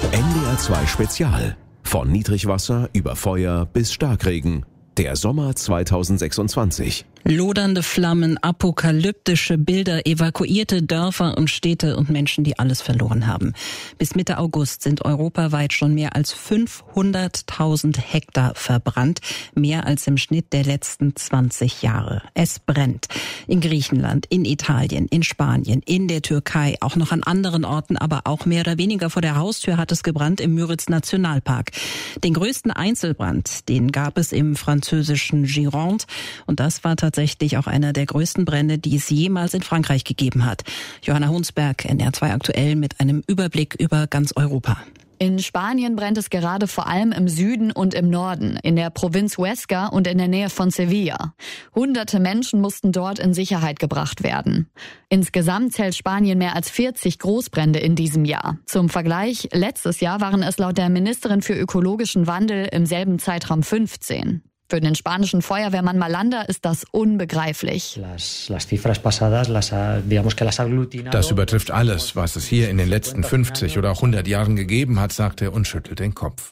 NDR 2 Spezial. Von Niedrigwasser über Feuer bis Starkregen. Der Sommer 2026. Lodernde Flammen, apokalyptische Bilder, evakuierte Dörfer und Städte und Menschen, die alles verloren haben. Bis Mitte August sind europaweit schon mehr als 500.000 Hektar verbrannt. Mehr als im Schnitt der letzten 20 Jahre. Es brennt. In Griechenland, in Italien, in Spanien, in der Türkei, auch noch an anderen Orten, aber auch mehr oder weniger vor der Haustür hat es gebrannt im Müritz-Nationalpark. Den größten Einzelbrand, den gab es im französischen Gironde. Und das war tatsächlich auch einer der größten Brände, die es jemals in Frankreich gegeben hat. Johanna Hunsberg, NDR 2 aktuell mit einem Überblick über ganz Europa. In Spanien brennt es gerade vor allem im Süden und im Norden, in der Provinz Huesca und in der Nähe von Sevilla. Hunderte Menschen mussten dort in Sicherheit gebracht werden. Insgesamt zählt Spanien mehr als 40 Großbrände in diesem Jahr. Zum Vergleich, letztes Jahr waren es laut der Ministerin für ökologischen Wandel im selben Zeitraum 15. Für den spanischen Feuerwehrmann Malander ist das unbegreiflich. Das übertrifft alles, was es hier in den letzten 50 oder auch 100 Jahren gegeben hat, sagt er und schüttelt den Kopf.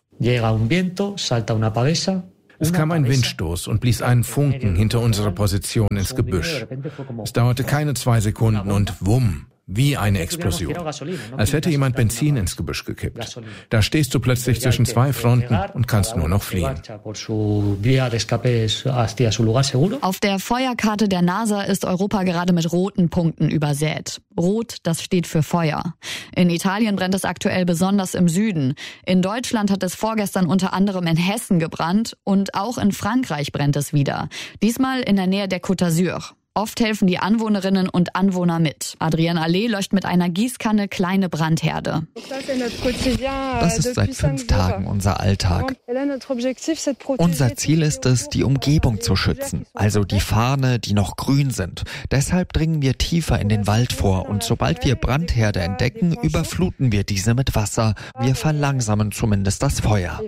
Es kam ein Windstoß und blies einen Funken hinter unserer Position ins Gebüsch. Es dauerte keine 2 Sekunden und wumm. Wie eine Explosion. Als hätte jemand Benzin ins Gebüsch gekippt. Da stehst du plötzlich zwischen 2 Fronten und kannst nur noch fliehen. Auf der Feuerkarte der NASA ist Europa gerade mit roten Punkten übersät. Rot, das steht für Feuer. In Italien brennt es aktuell besonders im Süden. In Deutschland hat es vorgestern unter anderem in Hessen gebrannt und auch in Frankreich brennt es wieder. Diesmal in der Nähe der Côte d'Azur. Oft helfen die Anwohnerinnen und Anwohner mit. Adrienne Allee löscht mit einer Gießkanne kleine Brandherde. Das ist seit 5 Tagen unser Alltag. Unser Ziel ist es, die Umgebung zu schützen, also die Farne, die noch grün sind. Deshalb dringen wir tiefer in den Wald vor und sobald wir Brandherde entdecken, überfluten wir diese mit Wasser. Wir verlangsamen zumindest das Feuer.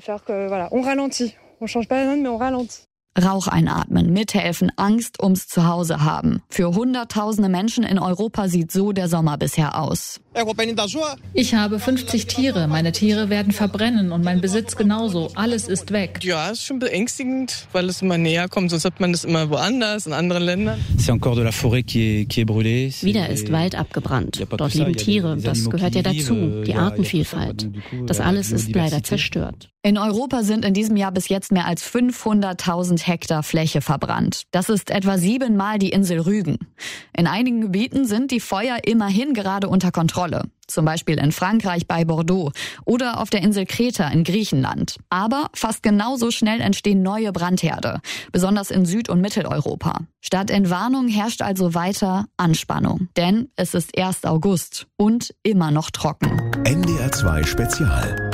Rauch einatmen, mithelfen, Angst ums Zuhause haben. Für Hunderttausende Menschen in Europa sieht so der Sommer bisher aus. Ich habe 50 Tiere. Meine Tiere werden verbrennen und mein Besitz genauso. Alles ist weg. Ja, ist schon beängstigend, weil es immer näher kommt. Sonst hat man das immer woanders, in anderen Ländern. Wieder ist Wald abgebrannt. Dort leben Tiere. Das gehört ja dazu. Die Artenvielfalt. Das alles ist leider zerstört. In Europa sind in diesem Jahr bis jetzt mehr als 500.000 Hektar Fläche verbrannt. Das ist etwa 7-mal die Insel Rügen. In einigen Gebieten sind die Feuer immerhin gerade unter Kontrolle. Zum Beispiel in Frankreich bei Bordeaux oder auf der Insel Kreta in Griechenland. Aber fast genauso schnell entstehen neue Brandherde, besonders in Süd- und Mitteleuropa. Statt Entwarnung herrscht also weiter Anspannung. Denn es ist erst August und immer noch trocken. NDR 2 Spezial.